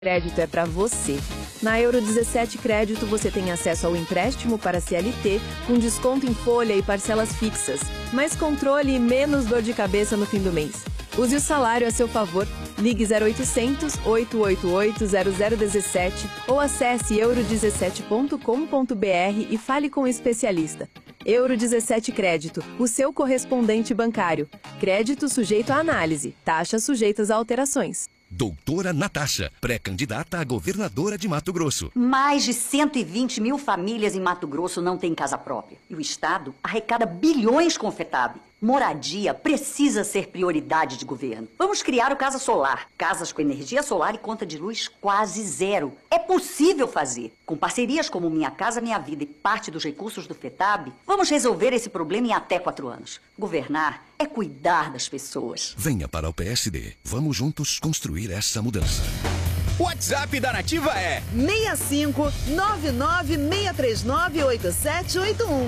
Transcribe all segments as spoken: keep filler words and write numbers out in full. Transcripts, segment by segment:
Crédito é para você. Na Euro dezessete Crédito você tem acesso ao empréstimo para C L T, com desconto em folha e parcelas fixas, mais controle e menos dor de cabeça no fim do mês. Use o salário a seu favor. Ligue zero oitocentos, oito oito oito, zero zero um sete ou acesse euro dezessete ponto com ponto br e fale com o especialista. Euro dezessete Crédito, o seu correspondente bancário. Crédito sujeito à análise, taxas sujeitas a alterações. Doutora Natasha, pré-candidata a governadora de Mato Grosso. Mais de cento e vinte mil famílias em Mato Grosso não têm casa própria. E o Estado arrecada bilhões com o FETAB. Moradia precisa ser prioridade de governo. Vamos criar o Casa Solar. Casas com energia solar e conta de luz quase zero. É possível fazer. Com parcerias como Minha Casa Minha Vida e parte dos recursos do FETAB, vamos resolver esse problema em até quatro anos. Governar é cuidar das pessoas. Venha para o P S D. Vamos juntos construir essa mudança. O WhatsApp da Nativa é seis cinco nove nove seis três nove oito sete oito um.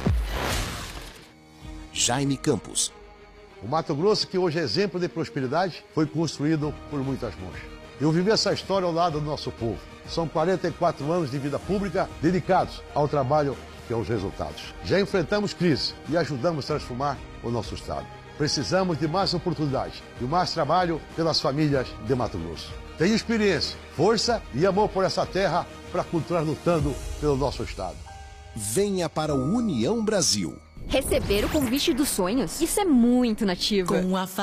Jaime Campos. O Mato Grosso, que hoje é exemplo de prosperidade, foi construído por muitas mãos. Eu vivi essa história ao lado do nosso povo. São quarenta e quatro anos de vida pública dedicados ao trabalho e aos resultados. Já enfrentamos crise e ajudamos a transformar o nosso estado. Precisamos de mais oportunidades e mais trabalho pelas famílias de Mato Grosso. Tenho experiência, força e amor por essa terra para continuar lutando pelo nosso estado. Venha para o União Brasil. Receber o convite dos sonhos? Isso é muito Nativo. Com a